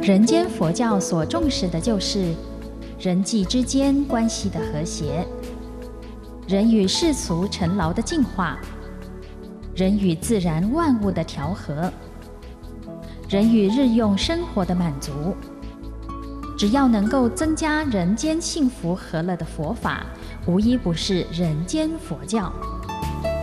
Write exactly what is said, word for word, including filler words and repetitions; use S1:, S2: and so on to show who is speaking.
S1: 人间佛教所重视的就是人际之间关系的和谐，人与世俗尘劳的净化，人与自然万物的调和，人与日用生活的满足。只要能够增加人间幸福和乐的佛法，无一不是人间佛教。